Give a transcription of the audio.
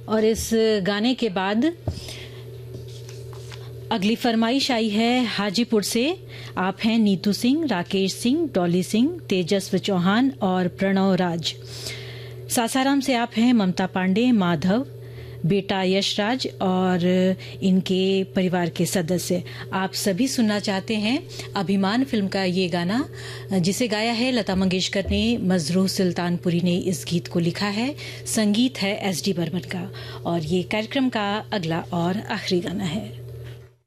और इस गाने के बाद अगली फरमाइश आई है हाजीपुर से। आप हैं नीतू सिंह, राकेश सिंह, डॉली सिंह, तेजस्व चौहान और प्रणव राज। सासाराम से आप हैं ममता पांडे, माधव, बेटा यशराज और इनके परिवार के सदस्य। आप सभी सुनना चाहते हैं अभिमान फिल्म का ये गाना, जिसे गाया है लता मंगेशकर ने। मजरूह सुल्तानपुरी ने इस गीत को लिखा है, संगीत है एस डी बर्मन का। और ये कार्यक्रम का अगला और आखिरी गाना है।